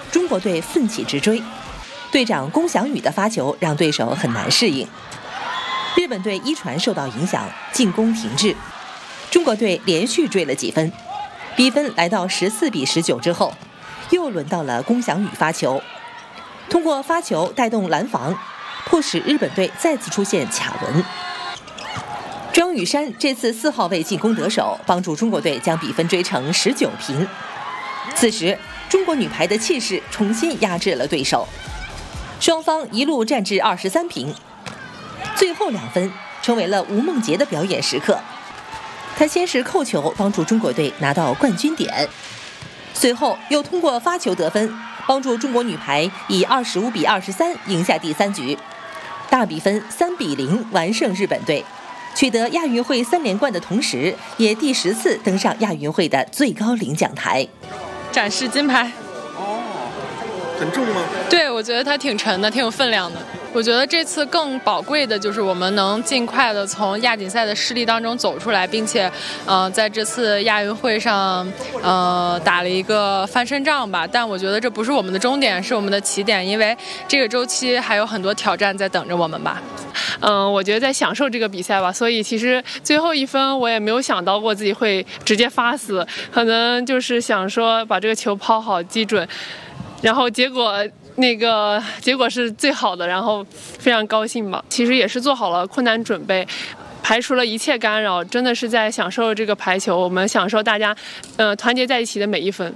中国队奋起直追，队长龚翔宇的发球让对手很难适应。日本队一传受到影响，进攻停滞，中国队连续追了几分，比分来到14-19之后，又轮到了龚翔宇发球，通过发球带动拦防，迫使日本队再次出现卡轮。庄宇珊这次4号位进攻得手，帮助中国队将比分追成19平。此时，中国女排的气势重新压制了对手，双方一路战至23平。最后2分成为了吴梦洁的表演时刻，她先是扣球帮助中国队拿到冠军点，随后又通过发球得分，帮助中国女排以25-23赢下第3局，大比分3-0完胜日本队，取得亚运会3连冠的同时，也第10次登上亚运会的最高领奖台。 展示金牌。 很重吗？ 对，我觉得它挺沉的，挺有分量的。我觉得这次更宝贵的就是我们能尽快的从亚锦赛的失利当中走出来，并且，在这次亚运会上，打了一个翻身仗吧。但我觉得这不是我们的终点，是我们的起点，因为这个周期还有很多挑战在等着我们吧。 我觉得在享受这个比赛吧，所以其实最后1分我也没有想到过自己会直接发死，可能就是想说把这个球抛好击准，然后结果是最好的，然后非常高兴吧。其实也是做好了困难准备，排除了一切干扰，真的是在享受这个排球，我们享受大家团结在一起的每一分。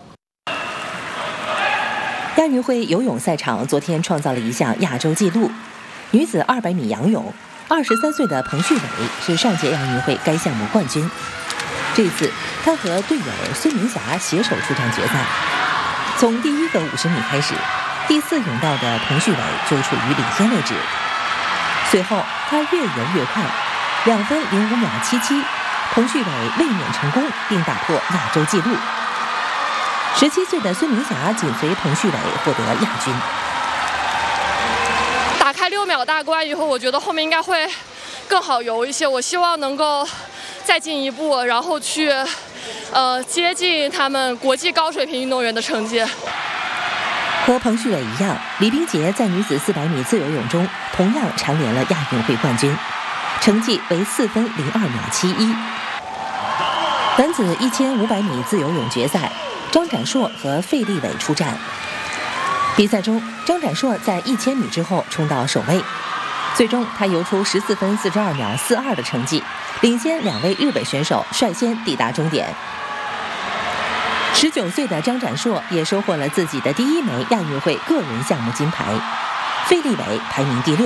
亚运会游泳赛场昨天创造了一项亚洲纪录，女子200米仰泳，23岁的彭旭伟是上届亚运会该项目冠军。这次他和队友孙明霞携手出战决赛，从第1个50米开始，第4泳道的彭旭伟就处于领先位置，随后他越游越快，2分05秒77，彭旭伟卫冕成功并打破亚洲纪录。17岁的孙明霞紧随彭旭伟获得亚军。 打开6秒大关以后，我觉得后面应该会更好游一些。我希望能够再进一步，然后去接近他们国际高水平运动员的成绩。 和彭旭伟一样，李冰洁在女子400米自由泳中同样蝉联了亚运会冠军，成绩为4分02秒71。男子1500米自由泳决赛，张展硕和费立伟出战。比赛中，张展硕在1000米之后冲到首位，最终他游出14分42秒42的成绩，领先2位日本选手率先抵达终点。19岁的张展硕也收获了自己的第1枚亚运会个人项目金牌，费立伟排名第6。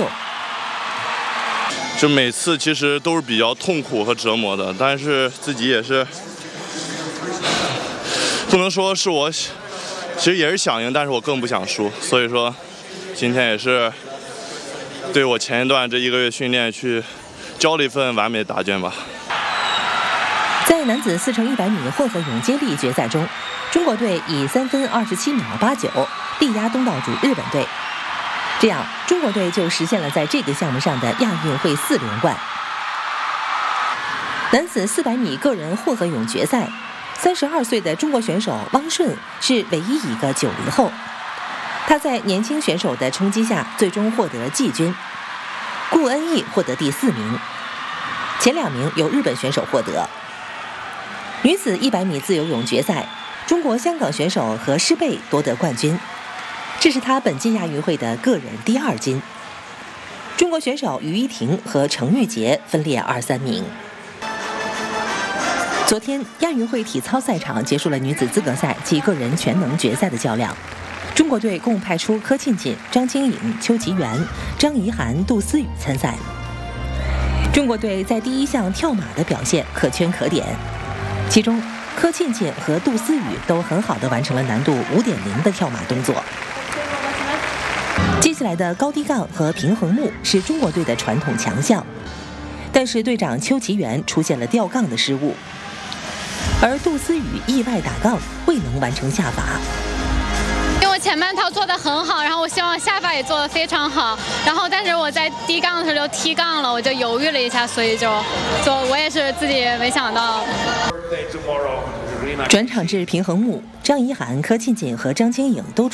就每次其实都是比较痛苦和折磨的，但是自己也是不能说是我，其实也是想赢，但是我更不想输，所以说今天也是对我前一段这1个月训练去交了一份完美的答卷吧。 在男子4×100米混合泳接力决赛中，中国队以3分27秒89力压东道主日本队，这样中国队就实现了在这个项目上的亚运会4连冠。男子400米个人混合泳决赛，32岁的中国选手汪顺是唯一一个90后，他在年轻选手的冲击下最终获得季军，顾恩义获得第4名，前2名由日本选手获得。女子100米自由泳决赛，中国香港选手何诗蓓夺得冠军，这是她本届亚运会的个人第2金。中国选手于依婷和程玉洁分列2、3名。昨天，亚运会体操赛场结束了女子资格赛及个人全能决赛的较量。中国队共派出柯庆锦、张清颖、邱吉元、张怡涵、杜思雨参赛。中国队在第1项跳马的表现可圈可点，其中柯庆锦和杜思雨都很好地完成了难度5.0的跳马动作。接下来的高低杠和平衡木是中国队的传统强项，但是队长邱吉元出现了吊杠的失误，而杜思雨意外打杠，未能完成下法。 因为我前半套做得很好，然后我希望下法也做得非常好，然后但是我在低杠的时候就踢杠了，我就犹豫了一下，所以我也是自己没想到。转场至平衡木，张怡涵、柯庆锦和张清颖都